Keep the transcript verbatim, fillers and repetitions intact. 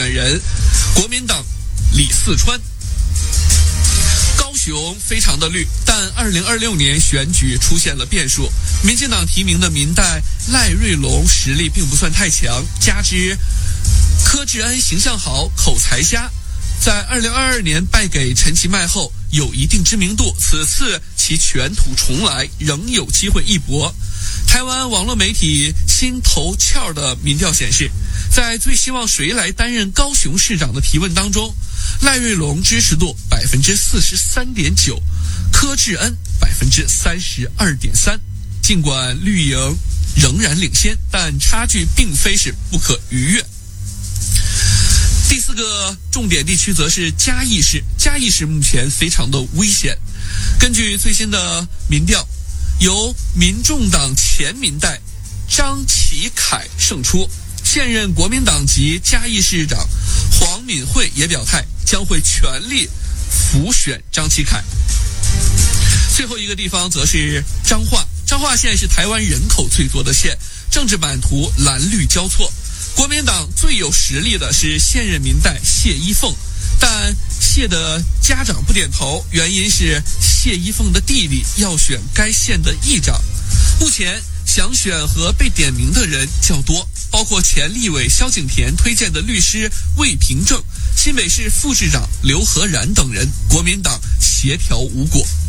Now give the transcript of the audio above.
选人国民党李四川。高雄非常的绿，但二零二六年选举出现了变数。民进党提名的民代赖瑞隆实力并不算太强，加之柯志恩形象好，口才佳，在二零二二年败给陈其迈后有一定知名度，此次其卷土重来，仍有机会一搏。台湾网络媒体新头壳的民调显示，在最希望谁来担任高雄市长的提问当中，赖瑞隆支持度百分之四十三点九，柯志恩百分之三十二点三。尽管绿营仍然领先，但差距并非是不可逾越。第四个重点地区则是嘉义市，嘉义市目前非常的危险。根据最新的民调，由民众党前民代张启凯胜出，现任国民党籍嘉义市长黄敏惠也表态将会全力辅选张启凯。最后一个地方则是彰化，彰化县是台湾人口最多的县，政治版图蓝绿交错。国民党最有实力的是现任民代谢依凤，但谢的家长不点头，原因是谢依凤的弟弟要选该县的议长。目前想选和被点名的人较多，包括前立委萧景田推荐的律师魏平正、新北市副市长刘和然等人，国民党协调无果。